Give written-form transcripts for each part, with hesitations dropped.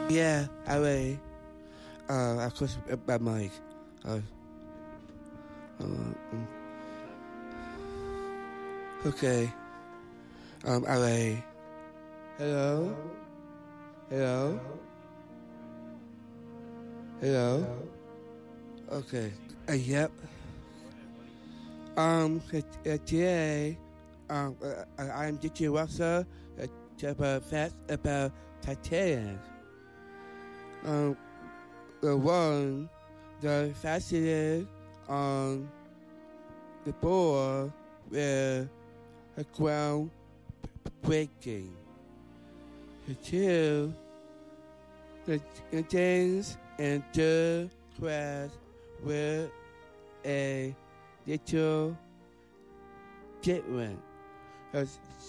Yeah, I will. I close my mic. Uh, um, okay. I will. Hello? Hello? Hello? Okay. Yep. Today, I'm teaching Russell about facts about Titanic. The one, the fastened on the board with a ground breaking. The two, the engines and the crash with a little different. A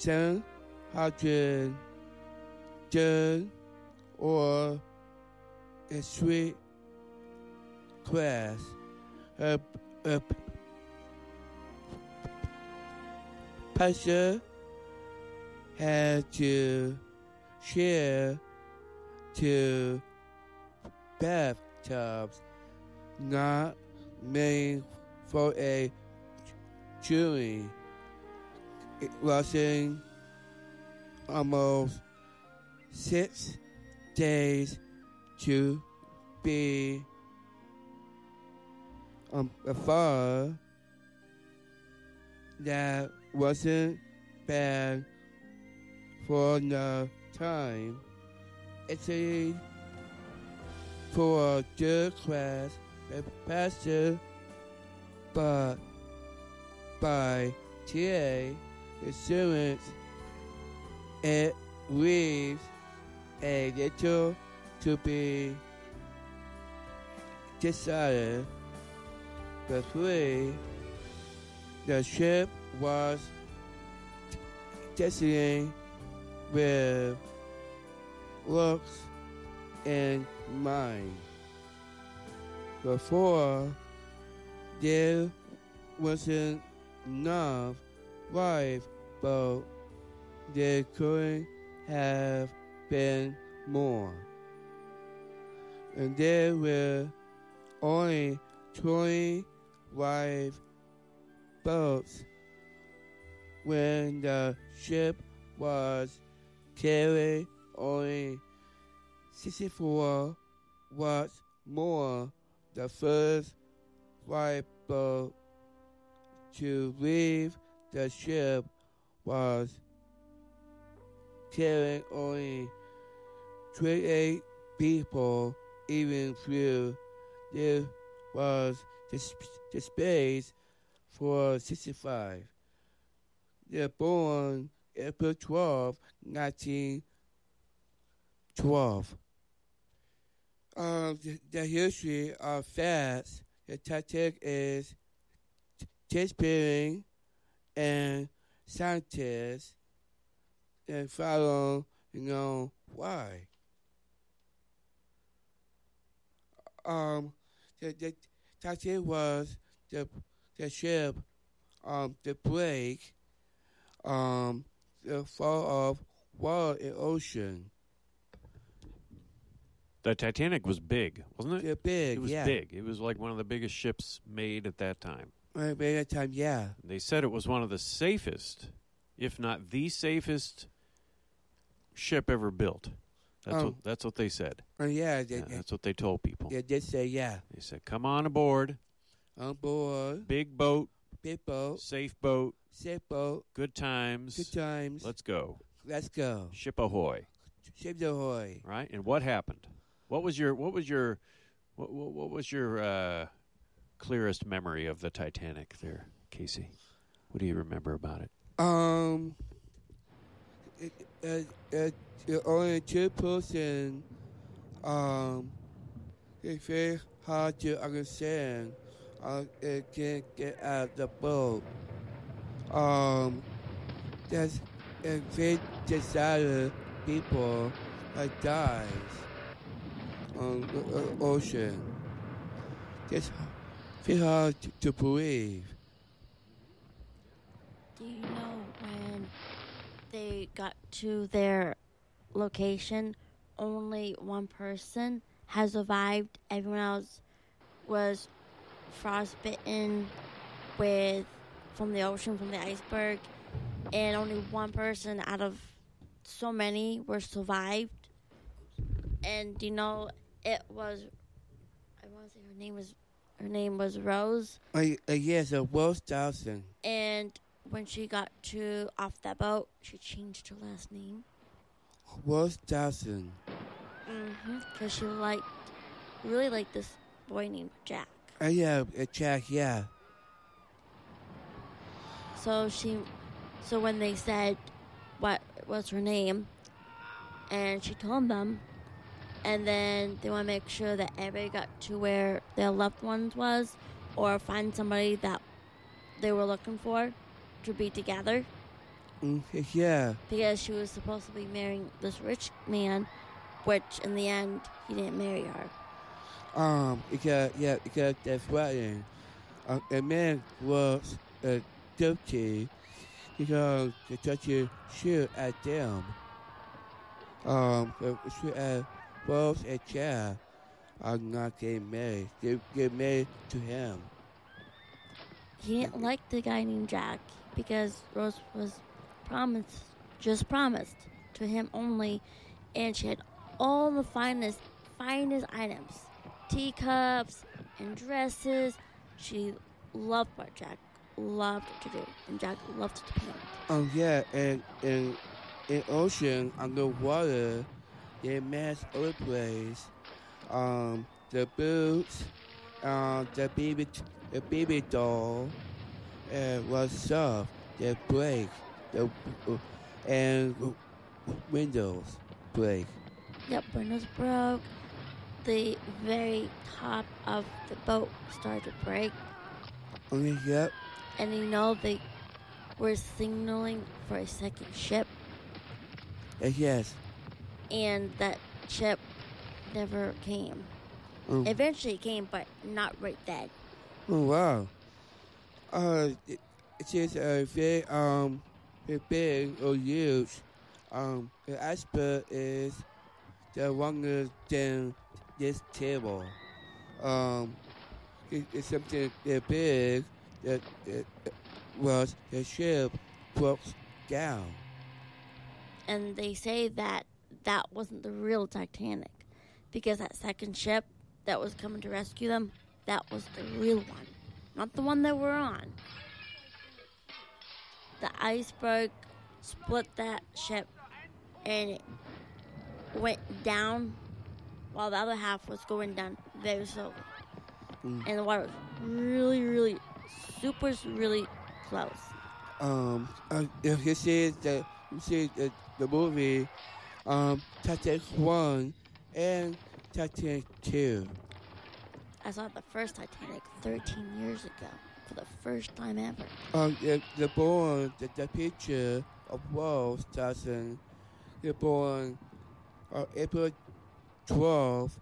700 ton or a street crash. A passenger had to share two bathtubs, not made for a jury. It wasn't almost 6 days to be afar. That wasn't bad for the time. It's a for the class pastor, but by TA insurance it leaves a little to be decided. The three, the ship was designed with looks in mind. Before there wasn't enough lifeboat, there couldn't have been more. And there were only 20 lifeboats when the ship was carrying only 64. What's more, the first lifeboat to leave the ship was carrying only 28 people, even though there was the space for 65. They're born April 12, 1912. The history of facts, the Titanic is disappearing, and scientists and follow, why. The Titanic was the ship, the break, the fall of water in ocean. The Titanic was big, wasn't it? They're big, It was yeah. big. It was like one of the biggest ships made at that time. Right, at that time, yeah. They said it was one of the safest, if not the safest, ship ever built. That's what they said. Yeah, That's what they told people. They did say, yeah. They said, come on aboard. On board. Big boat. Big boat. Safe boat. Safe boat. Good times. Good times. Let's go. Let's go. Ship ahoy. Ship ahoy. Right? And what happened? What was your clearest memory of the Titanic there, Casey? What do you remember about it? Only two person. It's very hard to understand. It can't get out the boat. There's a very decided people that dies on the ocean. It's very hard to believe. Do you know when they got to their location, only one person has survived. Everyone else was frostbitten from the ocean, from the iceberg, and only one person out of so many were survived. And it was, I want to say her name was Rose. Yes, Rose Dawson. And when she got off that boat, she changed her last name. Rose Dawson. Because she really liked this boy named Jack. Yeah, Jack, yeah. So when they said what was her name, and she told them, and then they want to make sure that everybody got to where their loved ones was, or find somebody that they were looking for to be together. Yeah. Because she was supposed to be marrying this rich man, which in the end he didn't marry her. Because that's wedding. A man was guilty because they tried to shoot at them. Shoot at Rose and Jack are not getting married. They get married to him. He didn't like the guy named Jack because Rose was promised to him only, and she had all the finest items, teacups and dresses. She loved what Jack loved to do, and Jack loved to paint. Yeah, and in ocean, underwater, they match other place. The boots, the baby doll, was soft. They break. And windows break. Yep, windows broke. The very top of the boat started to break. Yep. And they were signaling for a second ship. Yes. And that ship never came. Eventually it came, but not right then. Oh, wow. It is very big or huge. The iceberg is the longer than this table. It's something that big that was the ship broke down. And they say that wasn't the real Titanic, because that second ship that was coming to rescue them, that was the real one, not the one that we're on. The iceberg split that ship, and it went down while the other half was going down very slowly. And the water was really, really, really close. If you see the movie, Titanic 1 and Titanic 2. I saw the first Titanic 13 years ago for the first time ever. The picture of Rose Dawson, they're born April 12,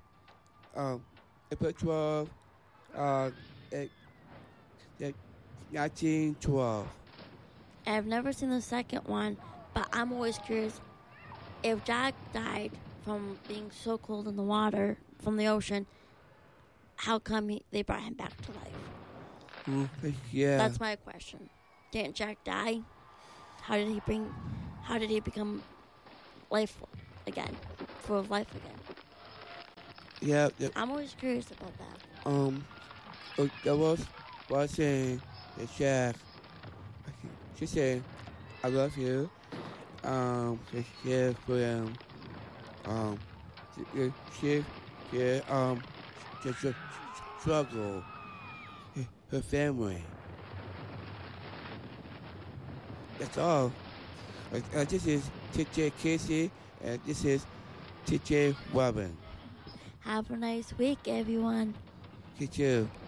1912. I've never seen the second one, but I'm always curious if Jack died from being so cold in the water from the ocean, how come they brought him back to life? Yeah. That's my question. Didn't Jack die? How did he become life again, full of life again? Yeah. I'm always curious about that. There was watching the Jack. She said, "I love you." She for him. She just struggle. Her family. That's all. This is TJ Casey, and this is TJ Robin. Have a nice week, everyone. You too.